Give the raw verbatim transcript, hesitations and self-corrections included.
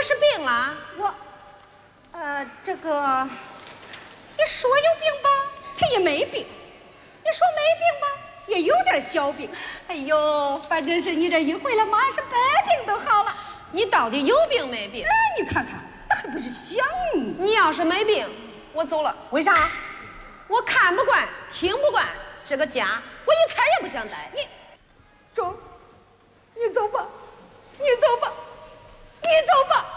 是病了？ 我，呃，这个，你说有病吧，他也没病；你说没病吧，也有点小病。哎呦，反正是你这一回来，马上百病都好了。 你到底有病没病？ 哎，你看看，那还不是想你？ 你要是没病，我走了。 为啥？ 我看不惯，听不惯这个家，我一天也不想待。 你，中，你走吧，你走吧，你走吧。